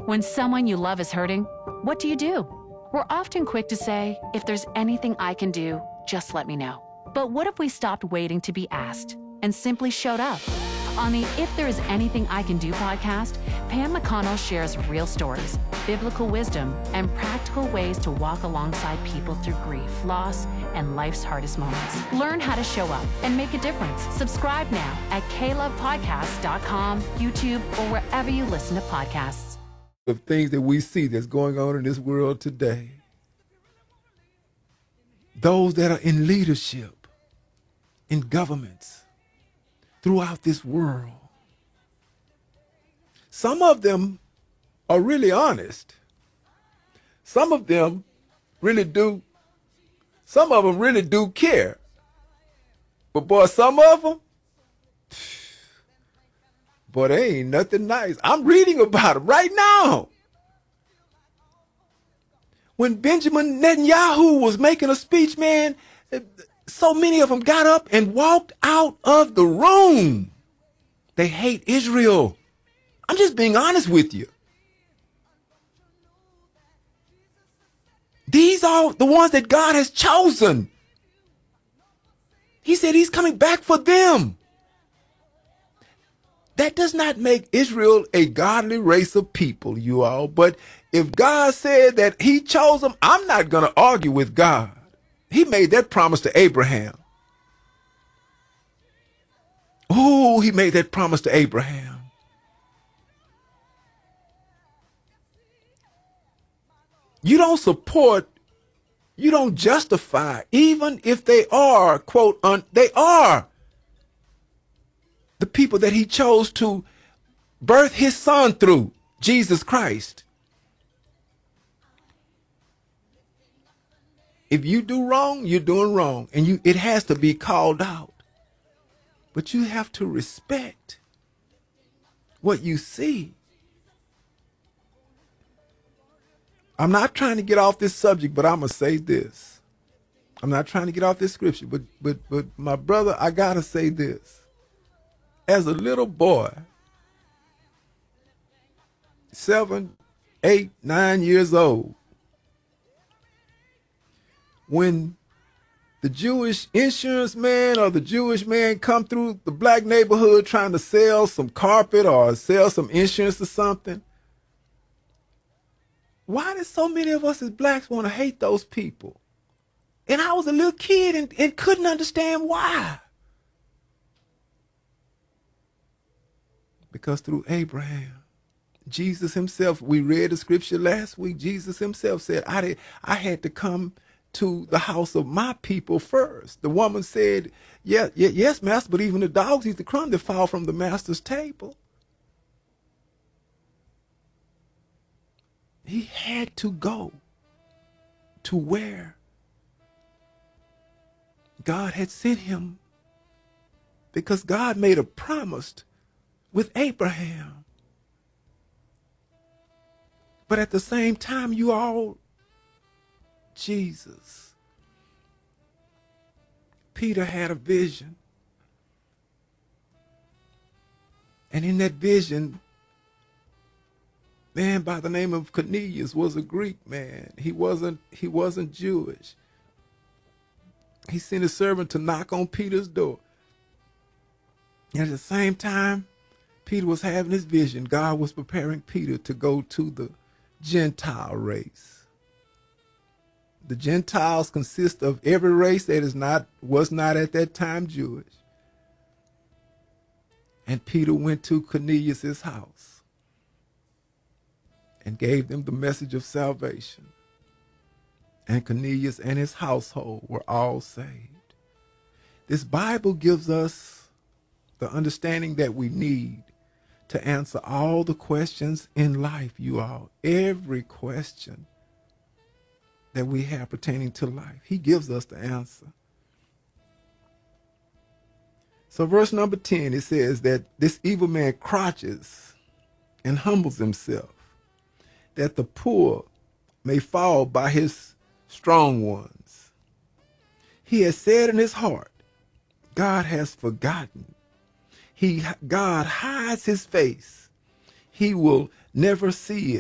When someone you love is hurting, what do? We're often quick to say, if there's anything I can do, just let me know. But what if we stopped waiting to be asked and simply showed up? On the If There Is Anything I Can Do podcast, Pam McConnell shares real stories, biblical wisdom, and practical ways to walk alongside people through grief, loss, and life's hardest moments. Learn how to show up and make a difference. Subscribe now at klovepodcast.com, YouTube, or wherever you listen to podcasts. Of things that we see that's going on in this world today. Those that are in leadership, in governments, throughout this world. Some of them are really honest. Some of them really do. Some of them really do care. But boy, some of them, boy, they ain't nothing nice. I'm reading about them right now. When Benjamin Netanyahu was making a speech, man, so many of them got up and walked out of the room. They hate Israel. I'm just being honest with you. These are the ones that God has chosen. He said he's coming back for them. That does not make Israel a godly race of people, you all. But if God said that he chose them, I'm not going to argue with God. He made that promise to Abraham. Oh, he made that promise to Abraham. You don't support, you don't justify, even if they are, quote, they are the people that he chose to birth his son through, Jesus Christ. If you do wrong, you're doing wrong, and it has to be called out. But you have to respect what you see. I'm not trying to get off this subject, but I'm going to say this. I'm not trying to get off this scripture, but my brother, I got to say this. As a little boy, 7, 8, 9 years old, when the Jewish insurance man or the Jewish man come through the black neighborhood trying to sell some carpet or sell some insurance or something, why did so many of us as blacks want to hate those people? And I was a little kid and couldn't understand why. Because through Abraham, Jesus himself, we read the scripture last week, Jesus himself said, I had to come to the house of my people first. The woman said, yes, master, but even the dogs eat the crumb that fall from the master's table. He had to go to where God had sent him because God made a promise with Abraham. But at the same time, you all, Jesus. Peter had a vision. And in that vision, man by the name of Cornelius was a Greek man. He wasn't Jewish. He sent his servant to knock on Peter's door. And at the same time, Peter was having his vision. God was preparing Peter to go to the Gentile race. The Gentiles consist of every race that was not at that time Jewish. And Peter went to Cornelius' house and gave them the message of salvation. And Cornelius and his household were all saved. This Bible gives us the understanding that we need to answer all the questions in life, you all. Every question that we have pertaining to life, he gives us the answer. So verse number 10, it says that this evil man crouches and humbles himself, that the poor may fall by his strong ones. He has said in his heart, God has forgotten. God hides his face. He will never see it.